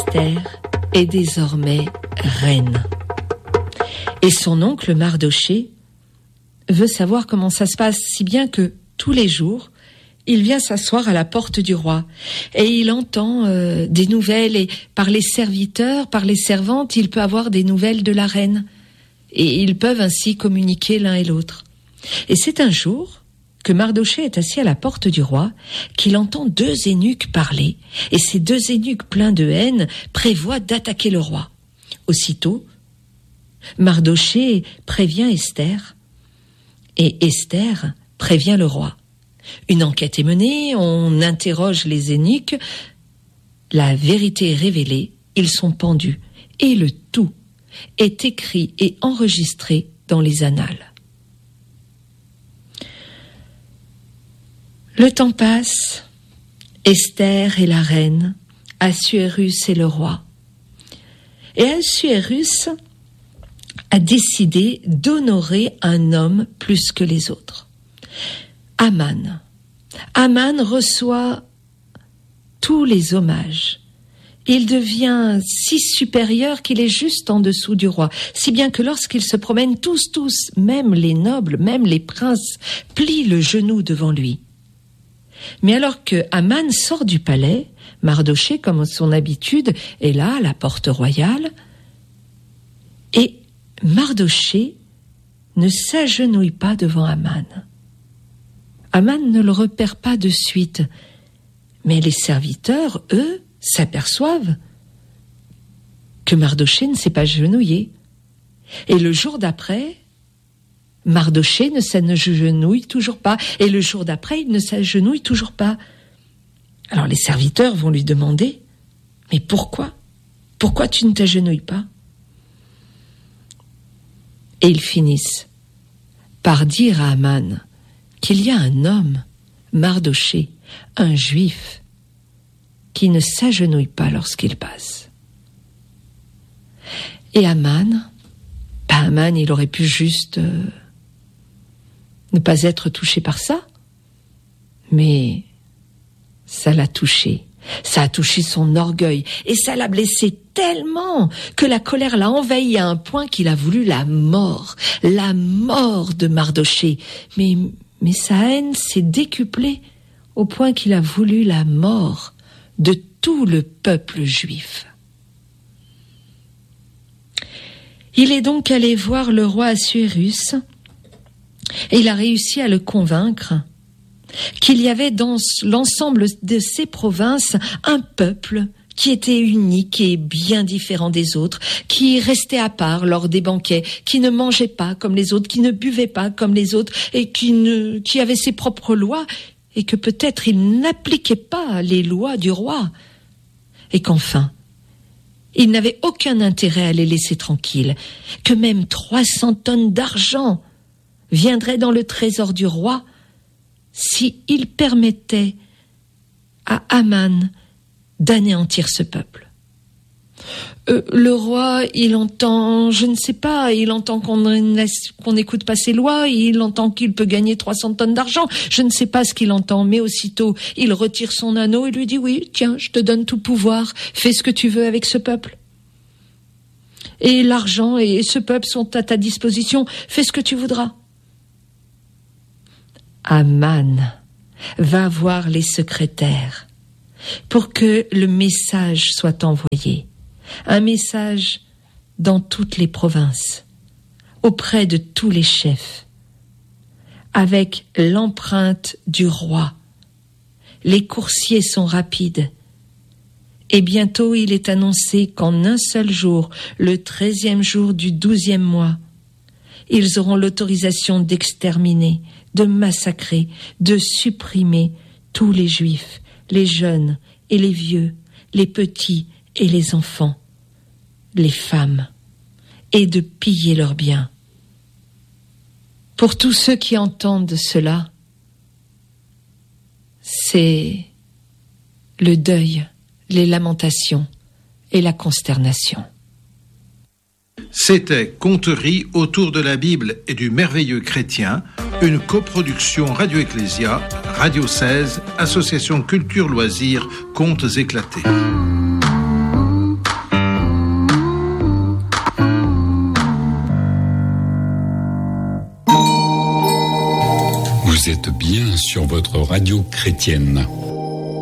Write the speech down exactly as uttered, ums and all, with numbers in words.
Esther est désormais reine. Et son oncle Mardoché veut savoir comment ça se passe, si bien que tous les jours, il vient s'asseoir à la porte du roi et il entend euh, des nouvelles et par les serviteurs, par les servantes, il peut avoir des nouvelles de la reine et ils peuvent ainsi communiquer l'un et l'autre. Et c'est un jour que Mardoché est assis à la porte du roi qu'il entend deux eunuques parler et ces deux eunuques pleins de haine prévoient d'attaquer le roi. Aussitôt, Mardoché prévient Esther et Esther prévient le roi. Une enquête est menée, on interroge les eunuques, la vérité est révélée, ils sont pendus, et le tout est écrit et enregistré dans les annales. Le temps passe, Esther est la reine, Assuérus est le roi. Et Assuérus a décidé d'honorer un homme plus que les autres. Aman. Aman reçoit tous les hommages. Il devient si supérieur qu'il est juste en dessous du roi, si bien que lorsqu'ils se promènent tous, tous, même les nobles, même les princes, plient le genou devant lui. Mais alors que Aman sort du palais, Mardoché, comme son habitude, est là à la porte royale, et Mardoché ne s'agenouille pas devant Aman. Aman ne le repère pas de suite, mais les serviteurs, eux, s'aperçoivent que Mardoché ne s'est pas agenouillé. Et le jour d'après, Mardoché ne s'agenouille toujours pas. Et le jour d'après, il ne s'agenouille toujours pas. Alors les serviteurs vont lui demander, « Mais pourquoi ? Pourquoi tu ne t'agenouilles pas ?» Et ils finissent par dire à Aman qu'il y a un homme, Mardoché, un juif, qui ne s'agenouille pas lorsqu'il passe. Et Aman, ben Aman, il aurait pu juste euh, ne pas être touché par ça, mais ça l'a touché. Ça a touché son orgueil et ça l'a blessé tellement que la colère l'a envahi à un point qu'il a voulu la mort, la mort de Mardoché. Mais, mais sa haine s'est décuplée au point qu'il a voulu la mort de tout le peuple juif. Il est donc allé voir le roi Assuérus et il a réussi à le convaincre qu'il y avait dans l'ensemble de ces provinces un peuple qui était unique et bien différent des autres, qui restait à part lors des banquets, qui ne mangeait pas comme les autres, qui ne buvait pas comme les autres et qui, ne, qui avait ses propres lois et que peut-être il n'appliquait pas les lois du roi et qu'enfin, il n'avait aucun intérêt à les laisser tranquilles, que même trois cents tonnes d'argent viendraient dans le trésor du roi si il permettait à Aman d'anéantir ce peuple. Euh, le roi, il entend, je ne sais pas, il entend qu'on laisse, qu'on n'écoute pas ses lois, il entend qu'il peut gagner trois cents tonnes d'argent, je ne sais pas ce qu'il entend, mais aussitôt, il retire son anneau et lui dit, oui, tiens, je te donne tout pouvoir, fais ce que tu veux avec ce peuple. Et l'argent et ce peuple sont à ta disposition, fais ce que tu voudras. Aman va voir les secrétaires pour que le message soit envoyé. Un message dans toutes les provinces, auprès de tous les chefs, avec l'empreinte du roi. Les coursiers sont rapides. Et bientôt il est annoncé qu'en un seul jour, le treizième jour du douzième mois, ils auront l'autorisation d'exterminer, de massacrer, de supprimer tous les juifs, les jeunes et les vieux, les petits et les enfants, les femmes, et de piller leurs biens. Pour tous ceux qui entendent cela, c'est le deuil, les lamentations et la consternation. C'était Conteries autour de la Bible et du merveilleux chrétien, une coproduction Radio Ecclésia, Radio seize, Association Culture Loisirs, Contes éclatés. Vous êtes bien sur votre radio chrétienne.